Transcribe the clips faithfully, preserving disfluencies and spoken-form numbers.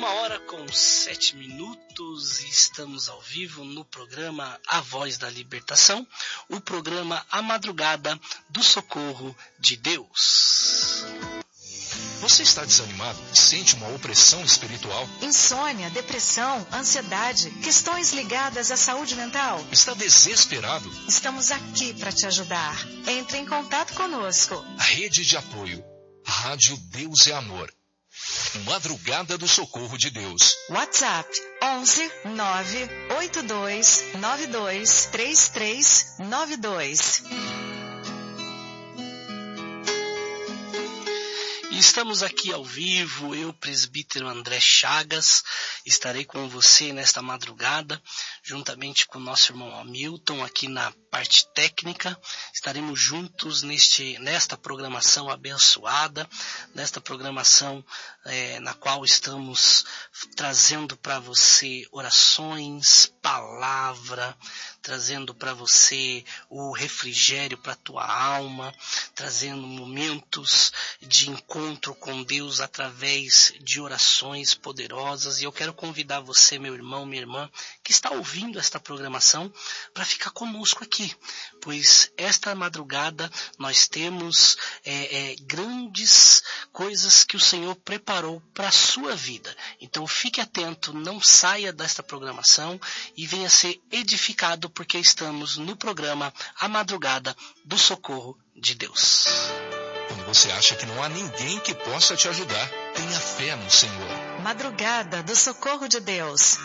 Uma hora com sete minutos e estamos ao vivo no programa A Voz da Libertação, o programa A Madrugada do Socorro de Deus. Você está desanimado? Sente uma opressão espiritual? Insônia, depressão, ansiedade, questões ligadas à saúde mental? Está desesperado? Estamos aqui para te ajudar. Entre em contato conosco. Rede de apoio. Rádio Deus é Amor. Madrugada do Socorro de Deus. WhatsApp onze nove oito dois nove dois três três nove dois. Estamos aqui ao vivo, eu, presbítero André Chagas, estarei com você nesta madrugada, juntamente com o nosso irmão Hamilton, aqui na parte técnica. Estaremos juntos neste, nesta programação abençoada, nesta programação é, na qual estamos trazendo para você orações, palavra, trazendo para você o refrigério para a tua alma, trazendo momentos de encontro com Deus através de orações poderosas. E eu quero convidar você, meu irmão, minha irmã, que está ouvindo esta programação, para ficar conosco aqui, pois esta madrugada nós temos é, é, grandes coisas que o Senhor preparou para a sua vida. Então fique atento, não saia desta programação e venha ser edificado, porque estamos no programa A Madrugada do Socorro de Deus. Quando você acha que não há ninguém que possa te ajudar, tenha fé no Senhor. Madrugada do Socorro de Deus.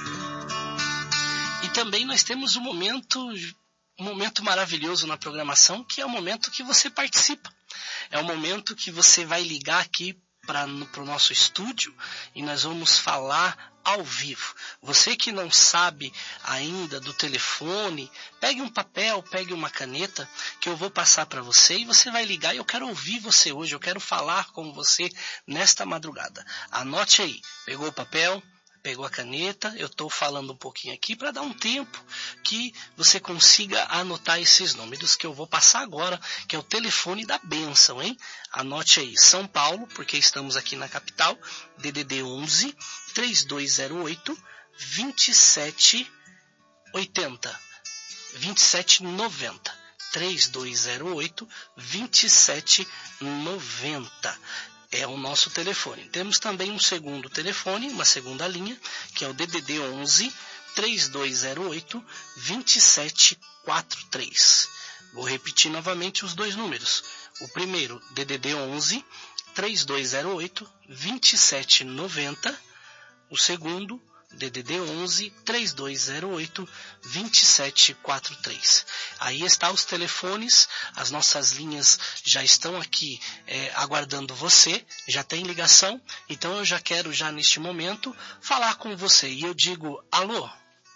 E também nós temos um momento, um momento maravilhoso na programação, que é o momento que você participa. É o momento que você vai ligar aqui para o nosso estúdio e nós vamos falar ao vivo. Você que não sabe ainda do telefone, pegue um papel, pegue uma caneta, que eu vou passar para você e você vai ligar. E eu quero ouvir você hoje, eu quero falar com você nesta madrugada. Anote aí, pegou o papel? Pegou a caneta, eu estou falando um pouquinho aqui para dar um tempo que você consiga anotar esses números que eu vou passar agora, que é o telefone da bênção, hein? Anote aí, São Paulo, porque estamos aqui na capital, D D D onze, três dois zero oito, vinte e sete oitenta, vinte e sete noventa, três dois zero oito, vinte e sete noventa. É o nosso telefone. Temos também um segundo telefone, uma segunda linha, que é o D D D onze, três dois zero oito, vinte e sete quarenta e três. Vou repetir novamente os dois números. O primeiro, D D D onze, três dois zero oito, vinte e sete noventa. O segundo, D D D onze, três dois zero oito, vinte e sete quarenta e três. Aí estão os telefones, as nossas linhas já estão aqui é, aguardando você, já tem ligação, então eu já quero já neste momento falar com você. E eu digo, alô?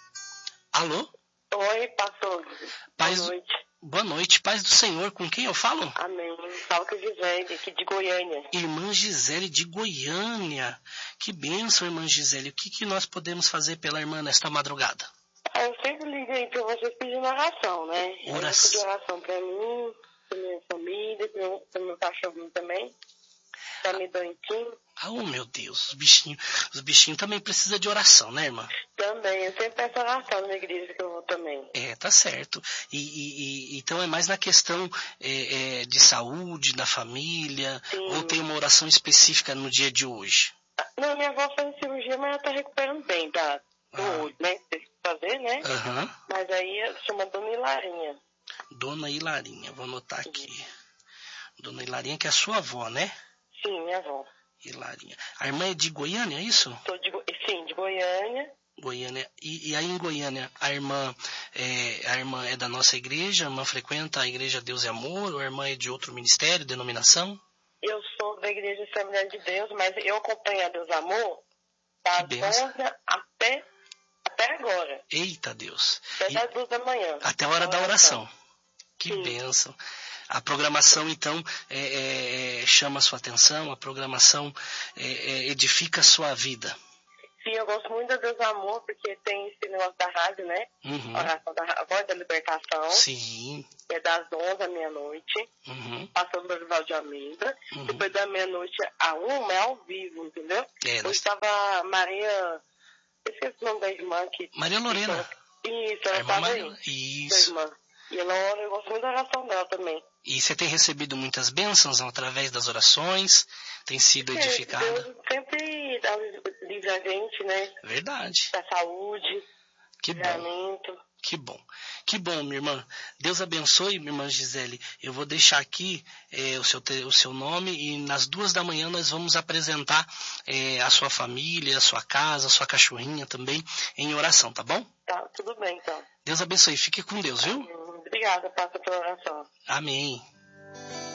Alô? Oi, pastor. Paz, boa noite. Boa noite, paz do Senhor, com quem eu falo? Amém. Falo com a Gisele, aqui de Goiânia. Irmã Gisele de Goiânia. Que bênção, irmã Gisele. O que, que nós podemos fazer pela irmã nesta madrugada? Ah, eu sempre liguei para vocês pedindo oração, né? Oração. Eu pedi oração para mim, para minha família, para meu, meu cachorrinho também, para minha doentinho. Ah, oh, meu Deus, os bichinhos, os bichinhos também precisam de oração, né, irmã? Também, eu sempre peço oração na igreja que eu vou também. É, tá certo. E, e, e então é mais na questão é, é, de saúde, da família, Sim. Ou tem uma oração específica no dia de hoje? Não, minha avó fez cirurgia, mas ela tá recuperando bem, tá? Do Ah. olho, né? Tem que fazer, né? Aham. Mas aí chama Dona Hilarinha. Dona Hilarinha, vou anotar aqui. Dona Hilarinha, que é a sua avó, né? Sim, minha avó. Hilarinha. A irmã é de Goiânia, é isso? Tô de, Go- sim, de Goiânia. Goiânia. E, e aí em Goiânia, a irmã, é, a irmã é da nossa igreja? A irmã frequenta a igreja Deus é Amor? Ou a irmã é de outro ministério, denominação? Eu sou da Igreja Assembleia de Deus, mas eu acompanho a Deus Amor das Que benção. onze até, até agora. Eita Deus. Até E das duas da manhã. até a hora da oração. Que Sim. bênção. A programação, então, é, é, chama a sua atenção, a programação é, é, edifica a sua vida. Sim, eu gosto muito da Deus Amor, porque tem esse negócio da rádio, né? Uhum. A oração da a voz da libertação. Sim. que é das onze à meia-noite, Uhum. passando pelo Val de Almendra. Uhum. Depois da meia-noite a uma é ao vivo, entendeu? É, Hoje nós... estava Maria, esqueci o nome da irmã aqui. Maria Lorena. Isso, A ela irmã estava Maria... aí. Isso. Irmã. E ela ora, eu gosto muito da oração dela também. E você tem recebido muitas bênçãos através das orações? Tem sido edificada? Deus sempre dá livre a gente, né? Verdade. Da saúde, Que bom. livramento. Que bom. Que bom, minha irmã. Deus abençoe, minha irmã Gisele. Eu vou deixar aqui é, o, seu, o seu nome e nas duas da manhã nós vamos apresentar é, a sua família, a sua casa, a sua cachorrinha também em oração, tá bom? Tá, tudo bem então. Deus abençoe. Fique com Deus, viu? Obrigada, passa pela oração. Amém.